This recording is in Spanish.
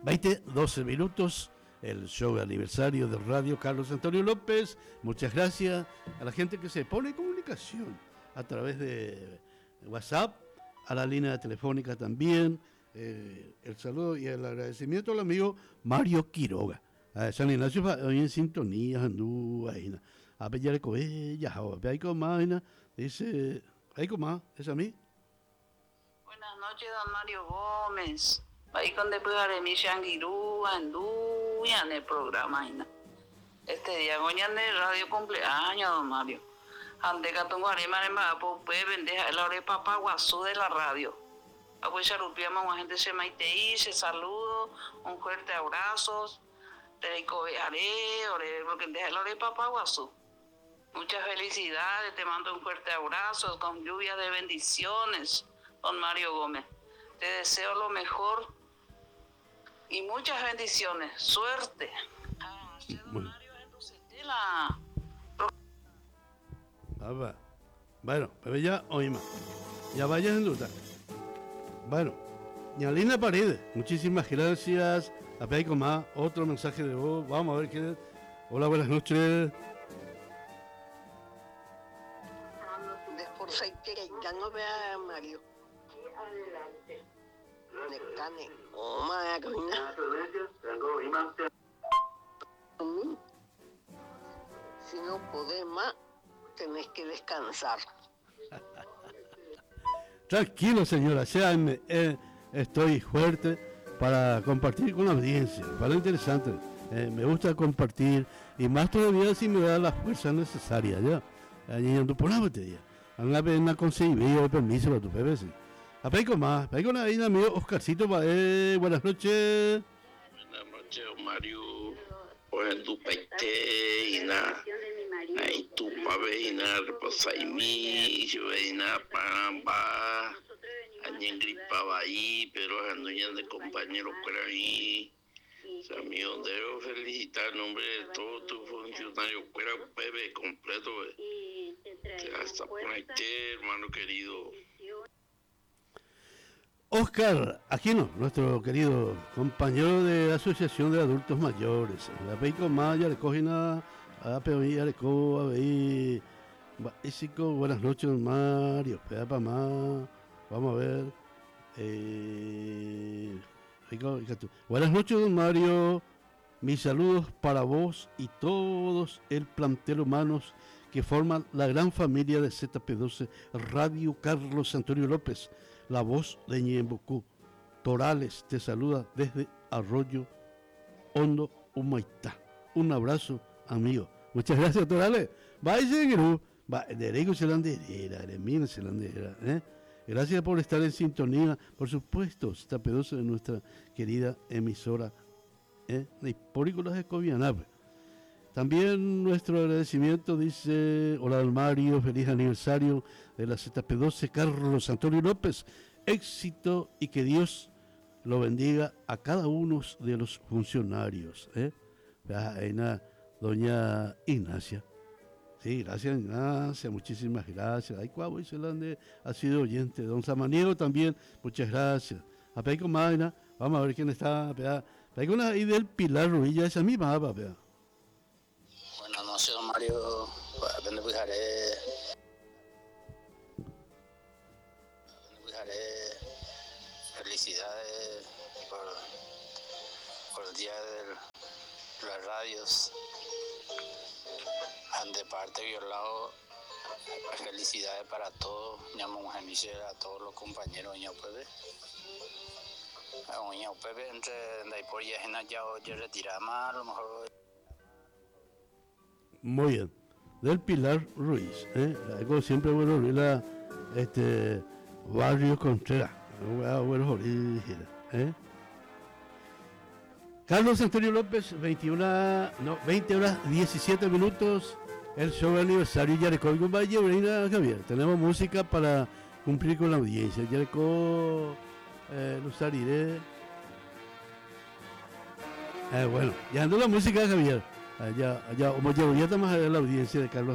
12 minutos, el show de aniversario de Radio Carlos Antonio López. Muchas gracias a la gente que se pone en comunicación a través de WhatsApp, a la línea telefónica también. El saludo y el agradecimiento al amigo Mario Quiroga. San Ignacio hoy en sintonía, andú, ahí, a Bellar Coella, hay como más, dice, hay como más, ¿es a mí? Buenas noches, don Mario Gómez. Ahí con después de mi Shangirú, andú, ya en el programa, este día, goñan de radio cumpleaños, don Mario. Ande catongo arema en Magapo, puede vender el ore papá guasú de la radio. Pues charupiamos a gente se maiteí, se saludo, un fuerte abrazo, te cobejaré, ore, porque deja el ore papá guasú. Muchas felicidades, te mando un fuerte abrazo, con lluvia de bendiciones, don Mario Gómez. Te deseo lo mejor y muchas bendiciones, suerte. Don Mario, bueno, pero ya oímos. Ya vayas en duda. Bueno, Ñalina Paredes, muchísimas gracias. A con más, otro mensaje de voz. Vamos a ver quién es. Hola, buenas noches. Después ya no vea a Mario. Necane. Oh, máquina. Si no podés más, tenés que descansar. Tranquilo, señora, estoy fuerte para compartir con la audiencia, para lo interesante. Me gusta compartir y más todavía si me da la fuerza necesaria, ya. Añadiendo por la botella. Una vez me ha conseguido permiso para tu PBC. Apaico más, apaico una vez, amigo Oscarcito, buenas noches. Buenas noches, Mario. Pues en tu peite y nada. Ahí tu paveina, reposaimi, veina pamba, añen gripaba ahí, pero anduñan de compañeros por ahí. O sea, mi ondero felicitar en nombre de todos tus funcionarios, fuera bebé completo, hasta por ahí, hermano querido. Oscar Aquino, nuestro querido compañero de la Asociación de Adultos Mayores. La Peico Maya le coge nada. A Peoía le cojo a ver. Buenas noches, don Mario. Espera para más. Vamos a ver. Buenas noches, don Mario. Mis saludos para vos y todos el plantel humanos que forman la gran familia de ZP12 Radio Carlos Antonio López, la voz de Ñembucú. Torales te saluda desde Arroyo Hondo, Humaitá. Un abrazo, amigo. Muchas gracias, Torales. Gracias por estar en sintonía. Por supuesto, ZP12 de nuestra querida emisora de Hipóricolas de Covianave. También nuestro agradecimiento dice: hola, don Mario, feliz aniversario de la ZP12 Carlos Antonio López. Éxito y que Dios lo bendiga a cada uno de los funcionarios. Doña Ignacia. Sí, gracias Ignacia, muchísimas gracias. Ay, Cuavo y Zelande ha sido oyente. Don Samaniego también, muchas gracias. A Peico Magna, vamos a ver quién está. Peico ahí del Pilar Ruilla, esa misma, Buenas noches, don Mario. Felicidades por el día de las radios. De parte violado, felicidades para todos, a todos los compañeros de Pepe. Pepe entre por ya retirama, a lo mejor. Muy bien. Del Pilar Ruiz, como siempre, bueno, la Barrio Contreras, buenos orígenes, Carlos Antonio López, 20 horas 17 minutos, el show de aniversario Yarecó y Valle, Javier. Tenemos música para cumplir con la audiencia. Yarecó, Luzariré. Bueno, ya ando la música, Javier. Ya, como ya está más allá de la audiencia de Carlos